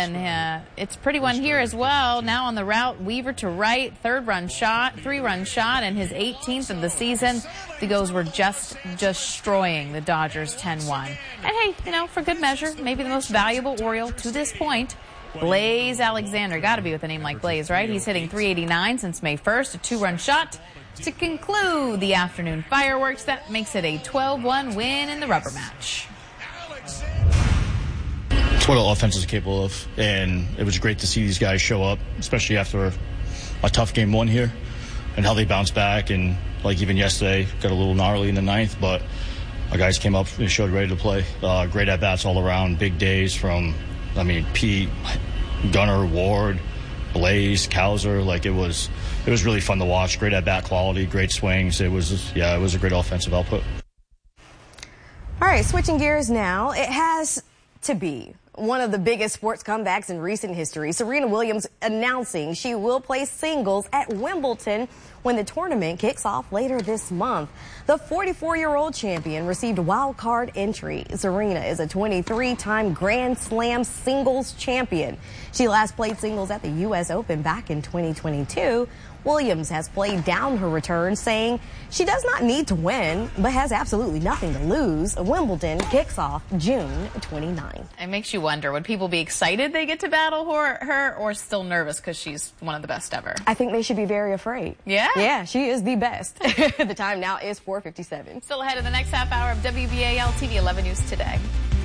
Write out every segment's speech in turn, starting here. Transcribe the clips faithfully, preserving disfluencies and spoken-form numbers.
and uh, it's a pretty one here as well. Now on the route, Weaver to right, third run shot, three-run shot, and his eighteenth of the season. The Gos were just destroying the Dodgers ten one. And hey, you know, for good measure, maybe the most valuable Oriole to this point, Blaze Alexander. Got to be with a name like Blaze, right? He's hitting three eighty-nine since May first, a two-run shot to conclude the afternoon fireworks. That makes it a twelve one win in the rubber match. It's what the offense is capable of, and it was great to see these guys show up, especially after a tough game one here, and how they bounced back. And like even yesterday, got a little gnarly in the ninth, but our guys came up and showed ready to play. Uh, great at bats all around, big days from, I mean, Pete, Gunnar, Ward, Blaze, Cowser. Like it was, it was really fun to watch. Great at bat quality, great swings. It was, yeah, it was a great offensive output. All right, switching gears now. It has to be one of the biggest sports comebacks in recent history. Serena Williams announcing she will play singles at Wimbledon when the tournament kicks off later this month. The forty-four-year-old champion received a wild card entry. Serena is a twenty-three-time Grand Slam singles champion. She last played singles at the U S Open back in twenty twenty-two. Williams has played down her return, saying she does not need to win, but has absolutely nothing to lose. Wimbledon kicks off June twenty-ninth. It makes you wonder, would people be excited they get to battle her, her or still nervous because she's one of the best ever? I think they should be very afraid. Yeah? Yeah, she is the best. The time now is four fifty-seven. Still ahead of the next half hour of W B A L T V eleven News Today.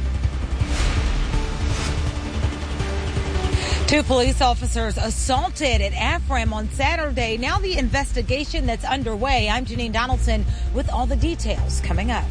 Two police officers assaulted at Afram on Saturday. Now the investigation that's underway. I'm Janine Donaldson with all the details coming up.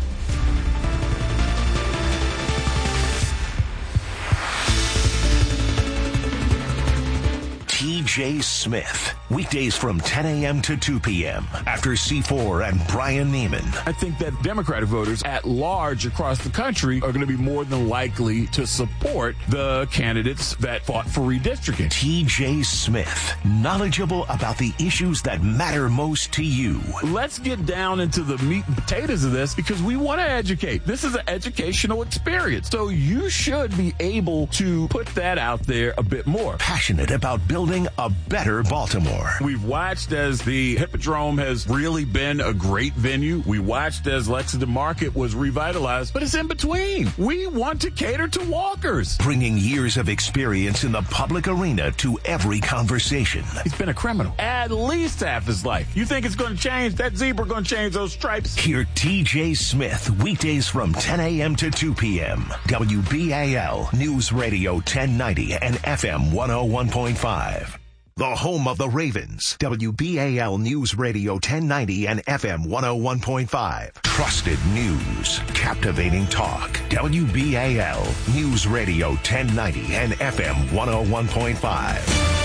T J Smith, weekdays from ten a.m. to two p.m. after C four and Brian Neiman. I think that Democratic voters at large across the country are going to be more than likely to support the candidates that fought for redistricting. T J Smith, knowledgeable about the issues that matter most to you. Let's get down into the meat and potatoes of this because we want to educate. This is an educational experience. So you should be able to put that out there a bit more. Passionate about building a better Baltimore. We've watched as the Hippodrome has really been a great venue. We watched as Lexington Market was revitalized, but it's in between. We want to cater to walkers. Bringing years of experience in the public arena to every conversation. He's been a criminal at least half his life. You think it's going to change? That zebra going to change those stripes? Hear T J Smith weekdays from ten a.m. to two p.m. W B A L News Radio ten ninety and F M one oh one point five. The home of the Ravens. W B A L News Radio ten ninety and F M one oh one point five. Trusted news. Captivating talk. W B A L News Radio ten ninety and F M one oh one point five.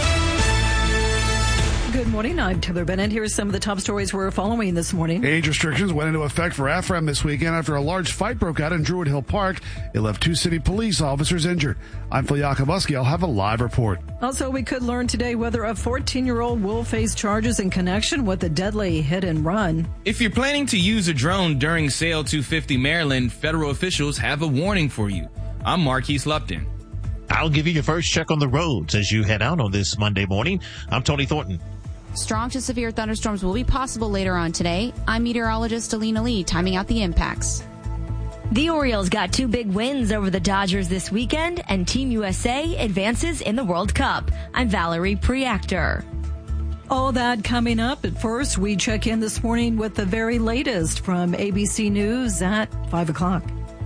Good morning. I'm Taylor Bennett. Here's some of the top stories we're following this morning. Age restrictions went into effect for Afram this weekend after a large fight broke out in Druid Hill Park. It left two city police officers injured. I'm Phil Yakobuski. I'll have a live report. Also, we could learn today whether a fourteen-year-old will face charges in connection with the deadly hit and run. If you're planning to use a drone during Sale two fifty Maryland, federal officials have a warning for you. I'm Marquise Lupton. I'll give you your first check on the roads as you head out on this Monday morning. I'm Tony Thornton. Strong to severe thunderstorms will be possible later on today. I'm meteorologist Alina Lee, timing out the impacts. The Orioles got two big wins over the Dodgers this weekend, and Team U S A advances in the World Cup. I'm Valerie Preactor. All that coming up. At first, we check in this morning with the very latest from A B C News at five o'clock.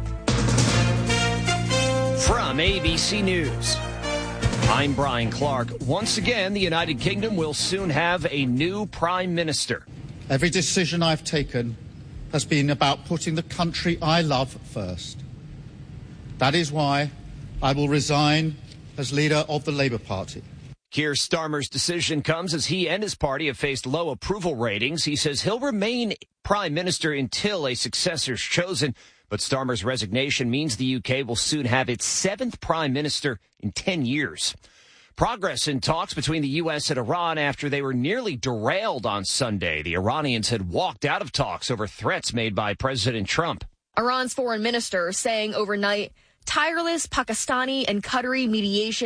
From A B C News, I'm Brian Clark. Once again, the United Kingdom will soon have a new prime minister. Every decision I've taken has been about putting the country I love first. That is why I will resign as leader of the Labour Party. Keir Starmer's decision comes as he and his party have faced low approval ratings. He says he'll remain prime minister until a successor's chosen. But Starmer's resignation means the U K will soon have its seventh prime minister in ten years. Progress in talks between the U S and Iran after they were nearly derailed on Sunday. The Iranians had walked out of talks over threats made by President Trump. Iran's foreign minister saying overnight tireless Pakistani and Qatari mediation